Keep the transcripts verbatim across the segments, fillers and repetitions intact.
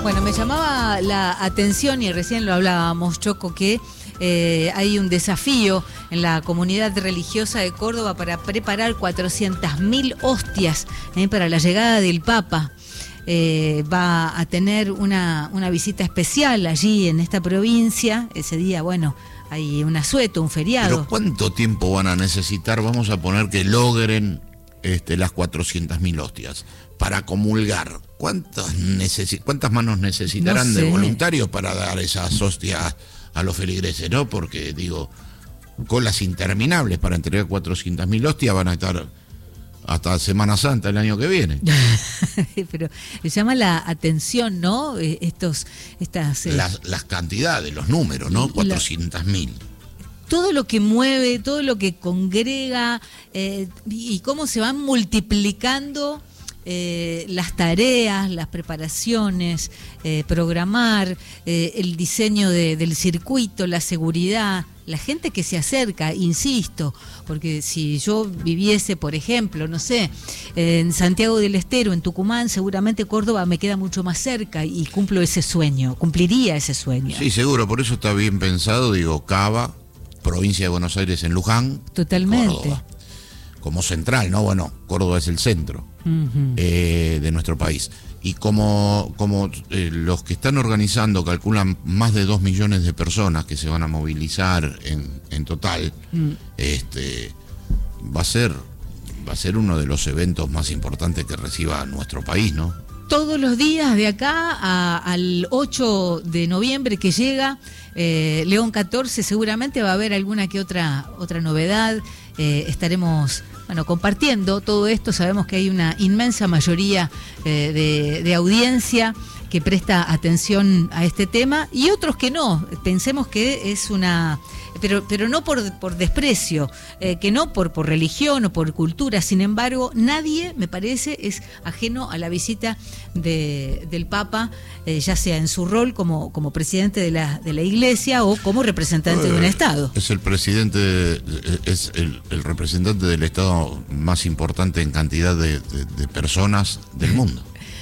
Bueno, me llamaba la atención, y recién lo hablábamos, Choco, que eh, hay un desafío en la comunidad religiosa de Córdoba para preparar cuatrocientas mil hostias eh, para la llegada del Papa. Eh, va a tener una, una visita especial allí en esta provincia. Ese día, bueno, hay un asueto, un feriado. ¿Pero cuánto tiempo van a necesitar? Vamos a poner que logren este, las cuatrocientas mil hostias para comulgar. ¿Cuántas, necesi- ¿Cuántas manos necesitarán No sé. de voluntarios para dar esas hostias a los feligreses, no? Porque, digo, colas interminables para entregar cuatrocientas mil hostias van a estar hasta Semana Santa el año que viene. Pero le llama la atención, ¿no? Eh, Estos, estas... eh, Las, las cantidades, los números, ¿no? cuatrocientas mil. todo lo que mueve, todo lo que congrega eh, y, y cómo se van multiplicando eh, las tareas, las preparaciones, eh, programar, eh, el diseño de, del circuito, la seguridad, la gente que se acerca, insisto, porque si yo viviese, por ejemplo, no sé, en Santiago del Estero, en Tucumán, seguramente Córdoba me queda mucho más cerca y cumplo ese sueño, cumpliría ese sueño. Sí, seguro, por eso está bien pensado, digo, Cava, provincia de Buenos Aires en Luján, Totalmente. Córdoba, como central, ¿no? Bueno, Córdoba es el centro Uh-huh. eh, de nuestro país. Y como, como eh, los que están organizando calculan más de dos millones de personas que se van a movilizar en, en total, Mm. este va a ser va a ser uno de los eventos más importantes que reciba nuestro país, ¿no? Todos los días de acá a- al ocho de noviembre que llega eh, León catorce, seguramente va a haber alguna que otra otra novedad. Eh, estaremos bueno compartiendo todo esto. Sabemos que hay una inmensa mayoría eh, de, de audiencia que presta atención a este tema y otros que no. Pensemos que es una... Pero, pero no por, por desprecio, eh, que no por, por religión o por cultura. Sin embargo, nadie, me parece, es ajeno a la visita de, del Papa, eh, ya sea en su rol como, como presidente de la, de la Iglesia o como representante de un Estado. Es el presidente, es el, el representante del Estado más importante en cantidad de, de, de personas del mundo.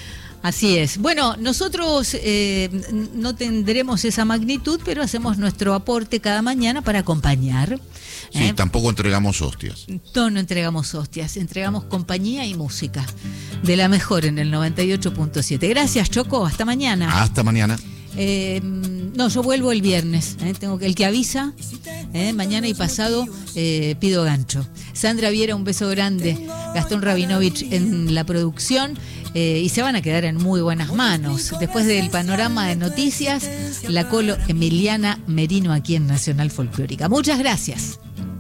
Así es. Bueno, nosotros eh, no tendremos esa magnitud, pero hacemos nuestro aporte cada mañana para acompañar. Sí, ¿eh? tampoco entregamos hostias. No, no entregamos hostias, entregamos compañía y música. De la mejor en el noventa y ocho punto siete. Gracias, Choco. Hasta mañana. Hasta mañana. Eh, no, yo vuelvo el viernes. ¿eh? Tengo que el que avisa. ¿eh? Mañana y pasado eh, pido gancho. Sandra Viera, un beso grande. Gastón Rabinovich en la producción. Eh, y se van a quedar en muy buenas manos. Después del panorama de noticias, la colo Emiliana Merino aquí en Nacional Folclórica. Muchas gracias.